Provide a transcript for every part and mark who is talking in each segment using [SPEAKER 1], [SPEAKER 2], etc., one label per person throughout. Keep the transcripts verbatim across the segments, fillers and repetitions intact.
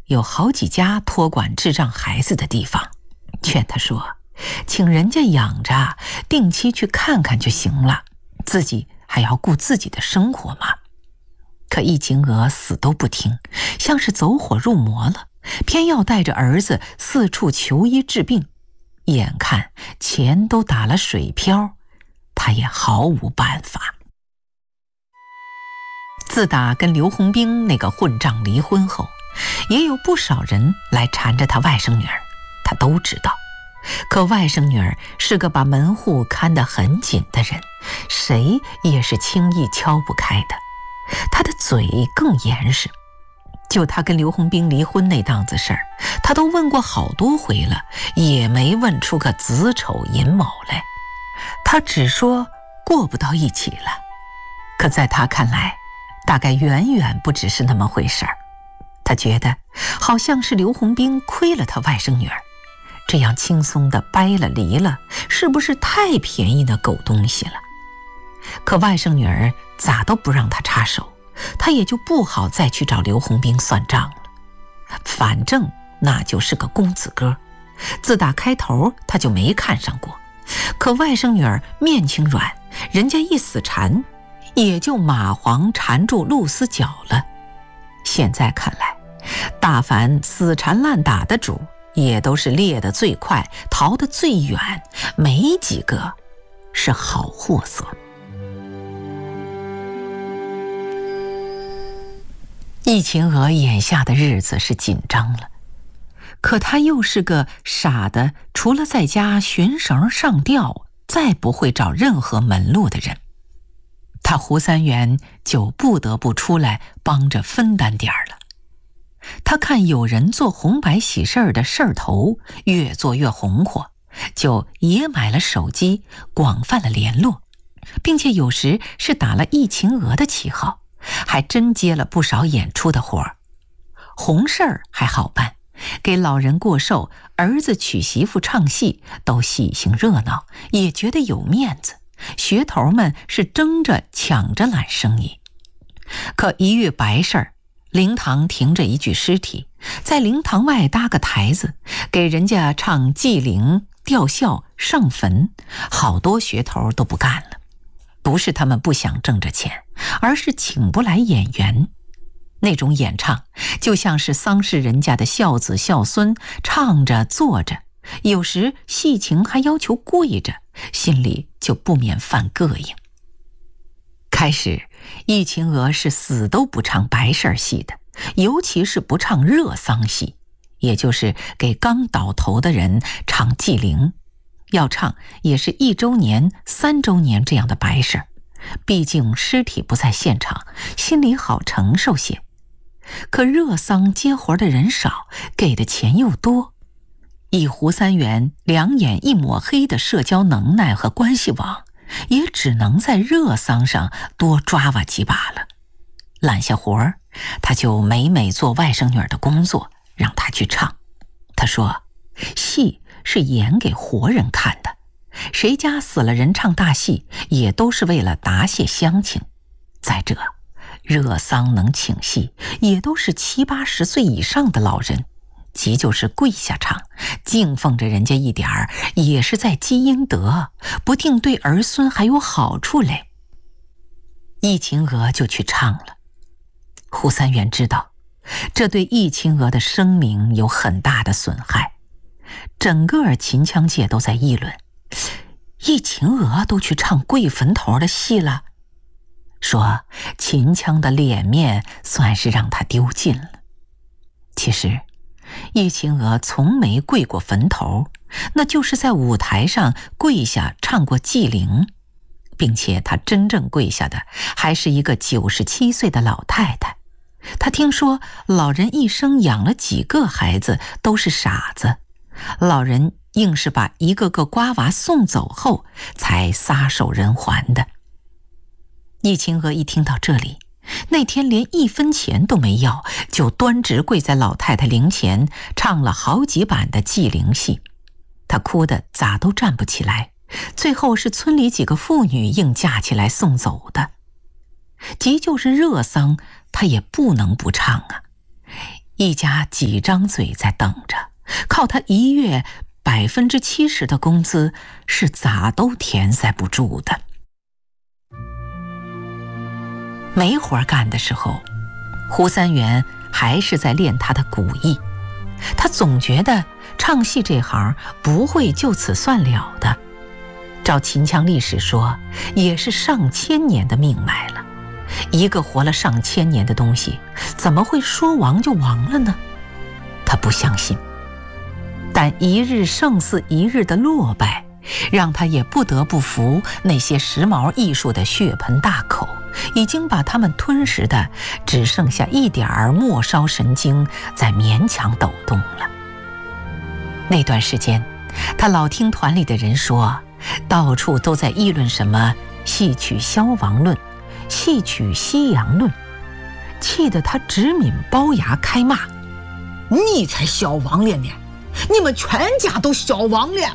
[SPEAKER 1] 有好几家托管智障孩子的地方，劝他说，请人家养着，定期去看看就行了，自己还要顾自己的生活嘛。可易晴娥死都不听，像是走火入魔了，偏要带着儿子四处求医治病，眼看钱都打了水漂，他也毫无办法。自打跟刘洪兵那个混账离婚后，也有不少人来缠着他外甥女儿，他都知道。可外甥女儿是个把门户看得很紧的人，谁也是轻易敲不开的。他的嘴更严实，就他跟刘洪兵离婚那档子事儿，他都问过好多回了，也没问出个子丑寅卯来。他只说过不到一起了，可在他看来，大概远远不只是那么回事儿。他觉得好像是刘洪兵亏了他外甥女儿，这样轻松的掰了离了，是不是太便宜那狗东西了？可外甥女儿咋都不让他插手，他也就不好再去找刘洪兵算账了。反正那就是个公子哥，自打开头他就没看上过。可外甥女儿面情软，人家一死缠，也就蚂蟥缠住露丝脚了。现在看来，大凡死缠烂打的主，也都是猎得最快，逃得最远，没几个是好货色。易晴娥眼下的日子是紧张了，可她又是个傻的，除了在家寻绳上吊，再不会找任何门路的人。她胡三元就不得不出来帮着分担点儿了。他看有人做红白喜事儿的事儿头越做越红火，就也买了手机，广泛的联络，并且有时是打了易晴娥的旗号，还真接了不少演出的活儿。红事儿还好办，给老人过寿、儿子娶媳妇唱戏都喜庆热闹，也觉得有面子，学头们是争着抢着揽生意。可一遇白事儿，灵堂停着一具尸体，在灵堂外搭个台子，给人家唱祭灵、吊孝、上坟，好多学头都不干了。不是他们不想挣着钱，而是请不来演员。那种演唱就像是丧事人家的孝子孝孙，唱着坐着，有时戏情还要求跪着，心里就不免犯膈应。开始易晴娥是死都不唱白事戏的，尤其是不唱热丧戏，也就是给刚倒头的人唱祭灵，要唱也是一周年、三周年这样的白事，毕竟尸体不在现场，心里好承受些。可热丧接活的人少，给的钱又多，以胡三元两眼一抹黑的社交能耐和关系网，也只能在热丧上多抓挖几把了。揽下活儿，他就每每做外甥女儿的工作，让她去唱。他说，戏是演给活人看的，谁家死了人唱大戏，也都是为了答谢乡亲。再者，热丧能请戏，也都是七八十岁以上的老人，即就是跪下唱，敬奉着人家一点儿，也是在积阴德，不定对儿孙还有好处嘞。易晴娥就去唱了。胡三元知道，这对易晴娥的声名有很大的损害，整个秦腔界都在议论，易晴娥都去唱跪坟头的戏了，说秦腔的脸面算是让他丢尽了。其实易晴娥从没跪过坟头，那就是在舞台上跪下唱过祭灵，并且她真正跪下的还是一个九十七岁的老太太。她听说老人一生养了几个孩子都是傻子，老人硬是把一个个瓜娃送走后才撒手人寰的。易晴娥一听到这里，那天连一分钱都没要，就端直跪在老太太灵前，唱了好几版的祭灵戏。她哭得咋都站不起来，最后是村里几个妇女硬架起来送走的。即就是热丧，她也不能不唱啊。 一家几张嘴在等着，靠他一月百分之七十的工资是咋都填塞不住的。没活干的时候，胡三元还是在练他的古艺。他总觉得唱戏这行不会就此算了的，照秦腔历史说，也是上千年的命脉了。一个活了上千年的东西，怎么会说亡就亡了呢？他不相信。但一日胜似一日的落败，让他也不得不服那些时髦艺术的血盆大口，已经把他们吞噬的只剩下一点儿末梢神经在勉强抖动了。那段时间，他老听团里的人说，到处都在议论什么戏曲消亡论、戏曲西洋论，气得他直抿包牙开骂：
[SPEAKER 2] 你才消亡了呢，你们全家都消亡了。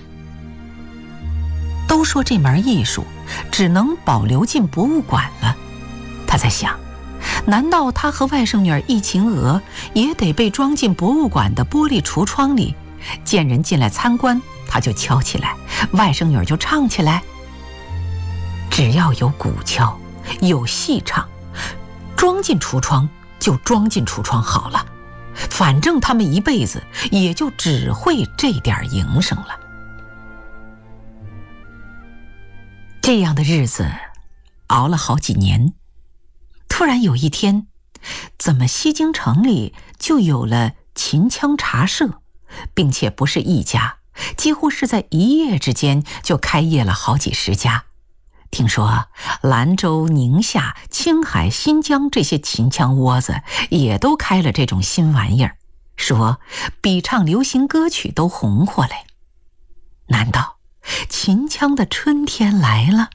[SPEAKER 1] 都说这门艺术只能保留进博物馆了，他在想，难道他和外甥女儿易秦娥也得被装进博物馆的玻璃橱窗里，见人进来参观，他就敲起来，外甥女儿就唱起来？只要有鼓敲，有戏唱，装进橱窗就装进橱窗好了，反正他们一辈子也就只会这点营生了。这样的日子熬了好几年，突然有一天，怎么西京城里就有了秦腔茶社，并且不是一家，几乎是在一夜之间就开业了好几十家。听说兰州、宁夏、青海、新疆这些秦腔窝子也都开了这种新玩意儿，说比唱流行歌曲都红火嘞。难道秦腔的春天来了？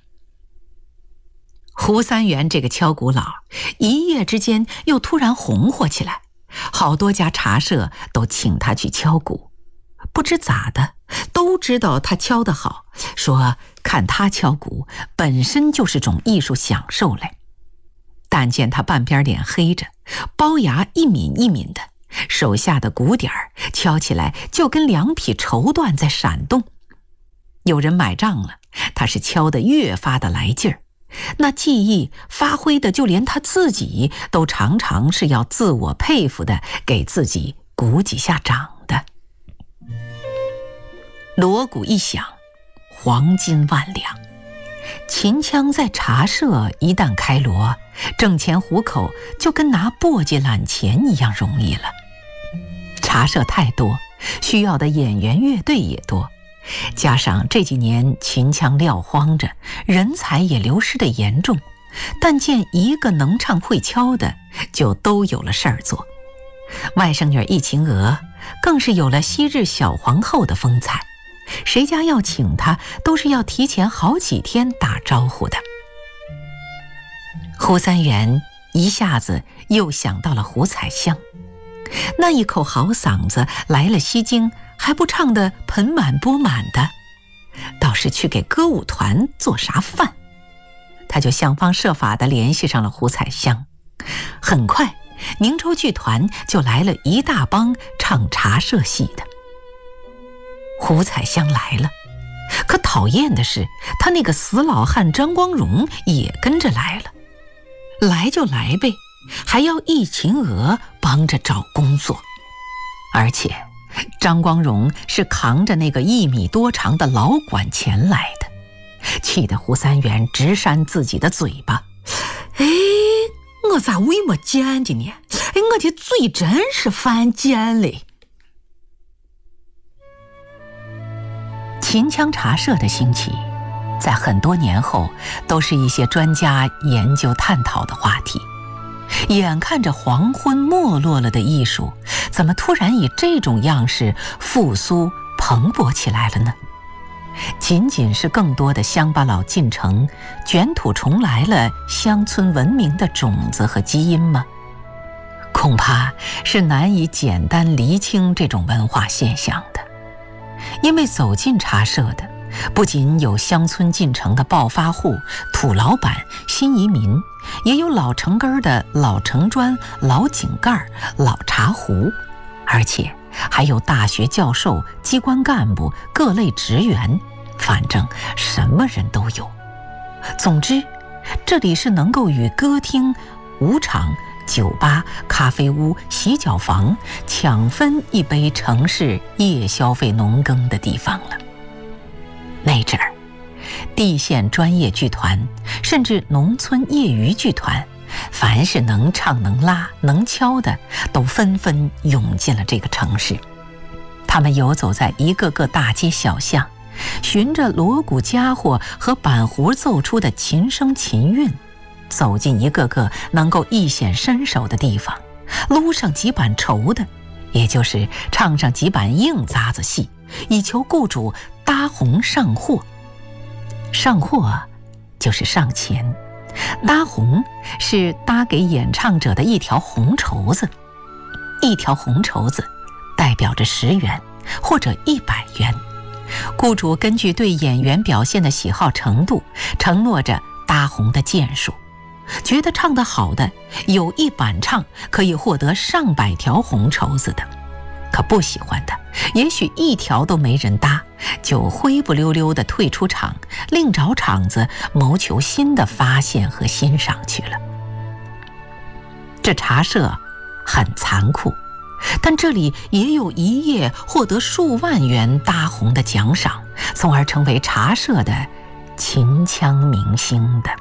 [SPEAKER 1] 胡三元这个敲鼓佬一夜之间又突然红火起来，好多家茶社都请他去敲鼓。不知咋的，都知道他敲得好，说看他敲鼓本身就是种艺术享受嘞。但见他半边脸黑着，包牙一抿一抿的，手下的鼓点儿敲起来就跟两匹绸缎在闪动。有人买账了，他是敲得越发的来劲儿，那技艺发挥的就连他自己都常常是要自我佩服的，给自己鼓几下掌的。锣鼓一响，黄金万两。秦腔在茶社一旦开锣，挣钱糊口就跟拿簸箕揽钱一样容易了。茶社太多，需要的演员乐队也多，加上这几年秦腔撂荒着，人才也流失的严重，但见一个能唱会敲的，就都有了事儿做。外甥女易秦娥更是有了昔日小皇后的风采，谁家要请她，都是要提前好几天打招呼的。胡三元一下子又想到了胡彩香，那一口好嗓子来了西京，还不唱得盆满钵满的，倒是去给歌舞团做啥饭。他就想方设法地联系上了胡彩香。很快，宁州剧团就来了一大帮唱茶社戏的。胡彩香来了，可讨厌的是，他那个死老汉张光荣也跟着来了。来就来呗，还要易秦娥帮着找工作，而且张光荣是扛着那个一米多长的老管钱来的，气得胡三元直扇自己的嘴巴。
[SPEAKER 2] 哎，我咋为么贱的呢？哎，我的嘴真是犯贱嘞。
[SPEAKER 1] 秦腔茶社的兴起，在很多年后都是一些专家研究探讨的话题。眼看着黄昏没落了的艺术，怎么突然以这种样式复苏蓬勃起来了呢？仅仅是更多的乡巴佬进城，卷土重来了乡村文明的种子和基因吗？恐怕是难以简单厘清这种文化现象的。因为走进茶社的不仅有乡村进城的暴发户、土老板、新移民，也有老城根的老城砖、老井盖、老茶壶， 而且还有大学教授、机关干部、各类职员，反正什么人都有。总之，这里是能够与歌厅、舞场、酒吧、咖啡屋、洗脚房抢分一杯城市夜消费农耕的地方了。那阵儿，地县专业剧团，甚至农村业余剧团，凡是能唱能拉能敲的，都纷纷涌进了这个城市。他们游走在一个个大街小巷，循着锣鼓家伙和板胡奏出的琴声琴韵，走进一个个能够一显身手的地方，撸上几板绸的，也就是唱上几板硬扎子戏，以求雇主搭红上货。上货就是上钱，搭红是搭给演唱者的一条红绸子，一条红绸子代表着十元或者一百元。雇主根据对演员表现的喜好程度，承诺着搭红的件数。觉得唱得好的，有一板唱可以获得上百条红绸子的；可不喜欢的，也许一条都没人搭，就灰不溜溜地退出场，另找场子谋求新的发现和欣赏去了。这茶社很残酷，但这里也有一夜获得数万元搭红的奖赏，从而成为茶社的秦腔明星的。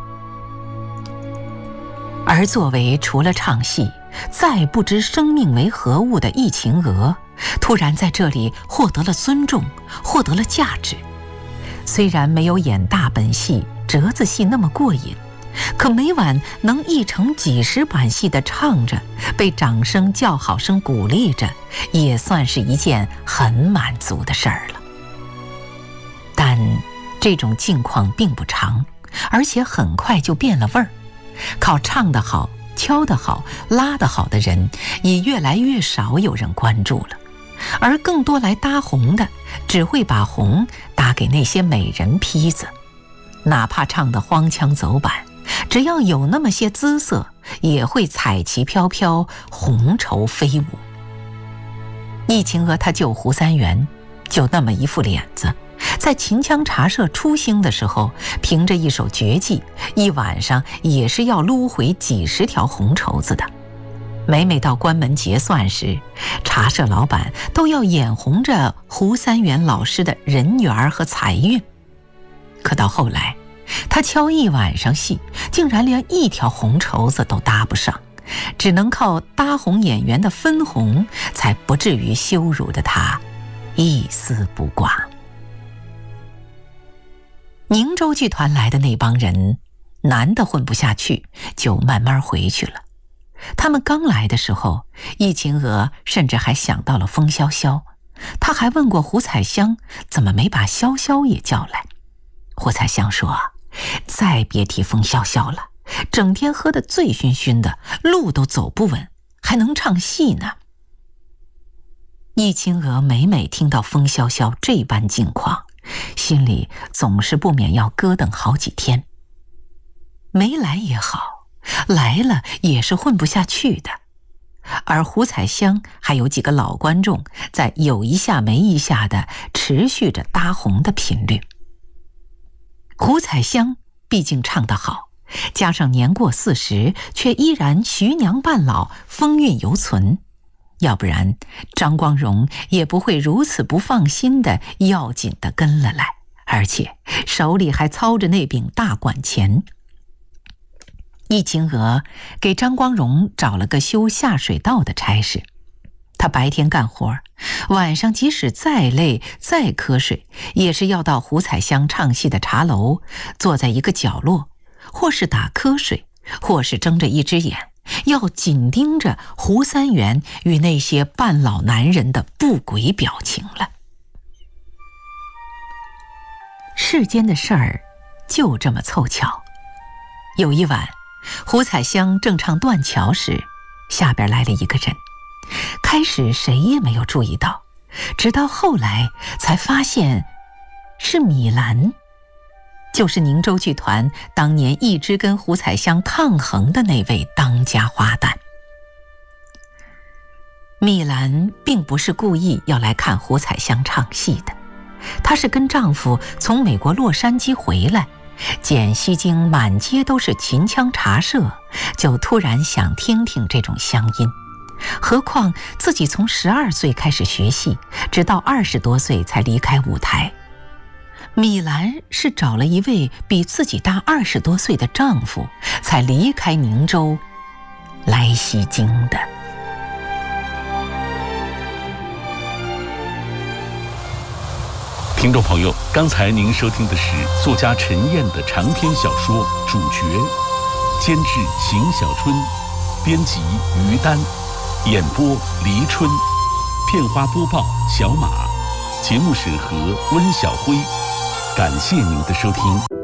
[SPEAKER 1] 而作为除了唱戏再不知生命为何物的易秦娥，突然在这里获得了尊重，获得了价值。虽然没有演大本戏、折子戏那么过瘾，可每晚能一成几十板戏的唱着，被掌声叫好声鼓励着，也算是一件很满足的事儿了。但这种境况并不长，而且很快就变了味儿。靠唱得好、敲得好、拉得好的人也越来越少有人关注了，而更多来搭红的只会把红搭给那些美人坯子，哪怕唱得荒腔走板，只要有那么些姿色，也会彩旗飘飘，红绸飞舞。易秦娥她舅胡三元就那么一副脸子，在秦腔茶社初兴的时候，凭着一手绝技，一晚上也是要撸回几十条红绸子的。每每到关门结算时，茶社老板都要眼红着胡三元老师的人缘和财运。可到后来，他敲一晚上戏，竟然连一条红绸子都搭不上，只能靠搭红演员的分红，才不至于羞辱的他一丝不挂。宁州剧团来的那帮人，男的混不下去，就慢慢回去了。他们刚来的时候，易秦娥甚至还想到了风潇潇，他还问过胡彩香怎么没把潇潇也叫来。胡彩香说，再别提风潇潇了，整天喝得醉醺醺的，路都走不稳，还能唱戏呢。易秦娥每每听到风潇潇这般境况，心里总是不免要咯噔好几天。没来也好，来了也是混不下去的。而胡彩香还有几个老观众在有一下没一下的持续着搭红的频率。胡彩香毕竟唱得好，加上年过四十，却依然徐娘半老，风韵犹存。要不然张光荣也不会如此不放心的要紧的跟了来，而且手里还操着那柄大管钱。易秦娥给张光荣找了个修下水道的差事，他白天干活，晚上即使再累再瞌睡，也是要到胡彩香唱戏的茶楼，坐在一个角落，或是打瞌睡，或是睁着一只眼，要紧盯着胡三元与那些半老男人的不轨表情了。世间的事儿就这么凑巧。有一晚，胡彩香正唱断桥时，下边来了一个人。开始谁也没有注意到，直到后来才发现是米兰，就是宁州剧团当年一直跟胡彩香抗衡的那位当家花旦。 蜜兰并不是故意要来看胡彩香唱戏的，她是跟丈夫从美国洛杉矶回来，见西京满街都是琴腔茶社，就突然想听听这种乡音。何况自己从十二岁开始学戏，直到二十多岁才离开舞台。米兰是找了一位比自己大二十多岁的丈夫，才离开宁州来西京的。
[SPEAKER 3] 听众朋友，刚才您收听的是作家陈燕的长篇小说《主角》，监制邢小春，编辑于丹，演播黎春，片花播报小马，节目审核温小辉。感谢您的收听。